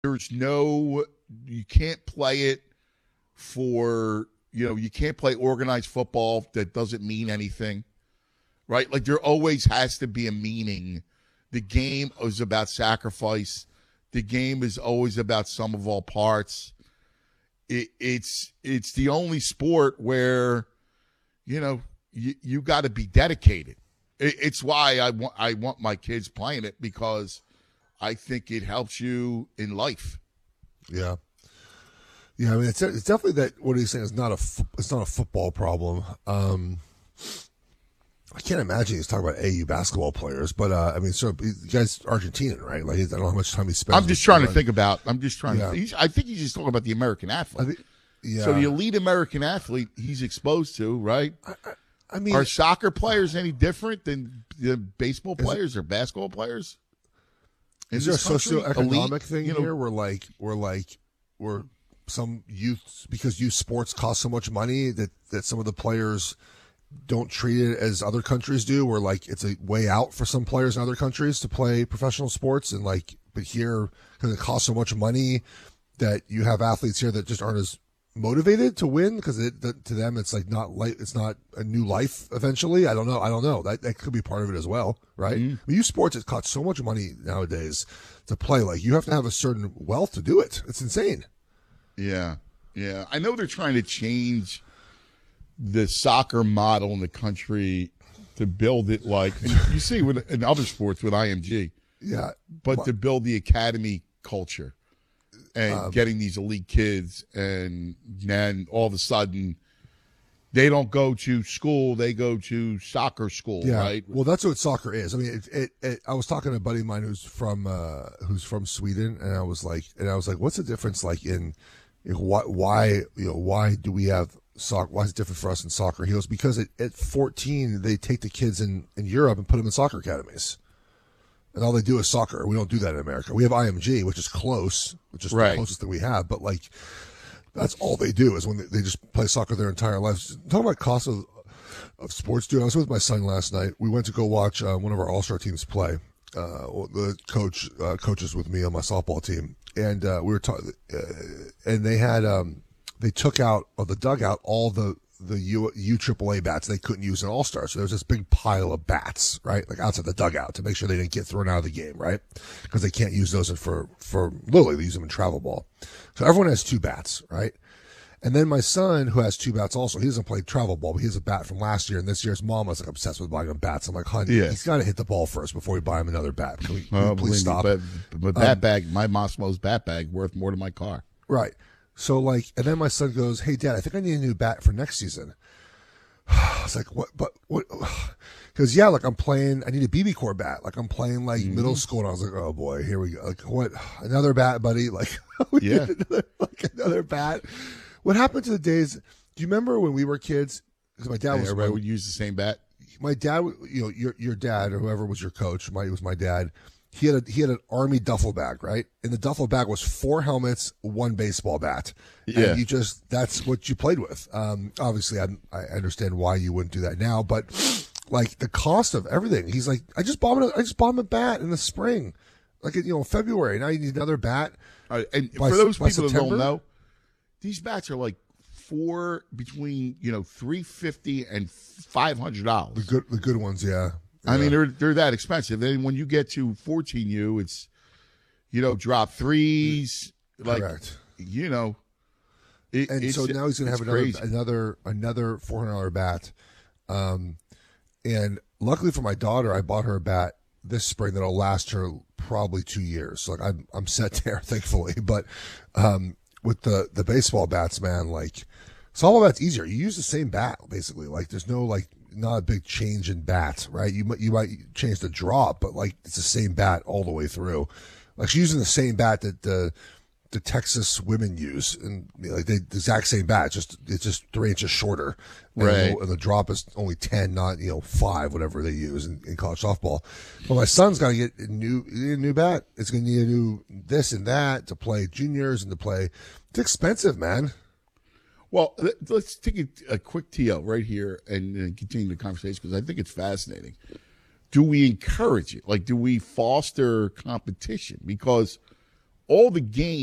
There's no, you can't play it for, you can't play organized football that doesn't mean anything, right? Like there always has to be a meaning. The game is about sacrifice. The game is always about sum of all parts. It's the only sport where, you got to be dedicated. It's why I want my kids playing it, because I think it helps you in life. Yeah. Yeah, I mean, it's definitely that what he's saying is it's not a football problem. I can't imagine he's talking about AU basketball players, but I mean, so you guys Argentinian, right? Like, I don't know how much time he spends. I'm just trying to think about. I think he's just talking about the American athlete. So the elite American athlete he's exposed to, right? I mean, are soccer players any different than the baseball players or basketball players? Is there a socioeconomic thing here where some youth, because youth sports cost so much money that some of the players don't treat it as other countries do, where like it's a way out for some players in other countries to play professional sports, and but here, because it costs so much money, that you have athletes here that just aren't as motivated to win, because to them it's not a new life eventually. I don't know that could be part of it as well, right? Mm-hmm. I mean, youth sports, it costs so much money nowadays to play. Like, you have to have a certain wealth to do it. It's insane. Yeah I know they're trying to change the soccer model in the country to build it like, and you see in other sports with IMG, but to build the academy culture and getting these elite kids, and then all of a sudden they don't go to school, they go to soccer school, right? Well, that's what soccer is. I mean, I was talking to a buddy of mine who's from Sweden, and I was like, what's the difference, like, in why do we have soccer? Why is it different for us in soccer? He goes, because at 14 they take the kids in Europe and put them in soccer academies, and all they do is soccer. We don't do that in America. We have IMG, which is close, which is the closest thing we have, but like, that's all they do is when they just play soccer their entire lives. Talking about cost of sports, dude. I was with my son last night. We went to go watch one of our all-star teams play. The coaches with me on my softball team, and we were talking, and they had they took out of the dugout all the UAAA bats they couldn't use in All-Star. So there was this big pile of bats, right, like outside the dugout, to make sure they didn't get thrown out of the game, right? Because they can't use those for literally, they use them in travel ball. So everyone has two bats, right? And then my son, who has two bats also, he doesn't play travel ball, but he has a bat from last year, and this year's mom was like obsessed with buying him bats. I'm like, honey, he's got to hit the ball first before we buy him another bat. Can we please stop? But bat bag, my Mossmo's bat bag, worth more than my car. Right. So, like, and then my son goes, hey, Dad, I think I need a new bat for next season. I was like, what? But what? Because, like, I'm playing, I need a BB Core bat. Like, I'm playing, like, middle school. And I was like, oh, boy, here we go. Like, what? Another bat, buddy? Like, another bat. What happened to the days? Do you remember when we were kids? Because my dad was. Everybody would use the same bat. My dad, your dad, or whoever was your coach, it was my dad. He had an Army duffel bag, right? And the duffel bag was 4 helmets, 1 baseball bat. Yeah. And that's what you played with. Obviously, I understand why you wouldn't do that now, but like the cost of everything. He's like, I just bought him a bat in the spring, like February. Now you need another bat. And for those people that don't know, these bats are like between $350 and $500. The good ones, yeah. I mean, they're that expensive. And when you get to 14U, it's, drop threes. Correct. So now he's going to have another $400 bat. And luckily for my daughter, I bought her a bat this spring that'll last her probably 2 years. So, like, I'm set there, thankfully. But with the baseball bats, man, like, softball bat's easier. You use the same bat, basically. Like, there's no, like, not a big change in bat, right? You might change the drop, but like it's the same bat all the way through. Like, she's using the same bat that the Texas women use, and like the exact same bat, it's just 3 inches shorter, right? And the drop is only 10, not 5, whatever they use in college softball. But my son's got to get a new bat. It's going to need a new this and that to play juniors and to play. It's expensive, man. Well, let's take a quick TO right here and continue the conversation, because I think it's fascinating. Do we encourage it? Like, do we foster competition? Because all the games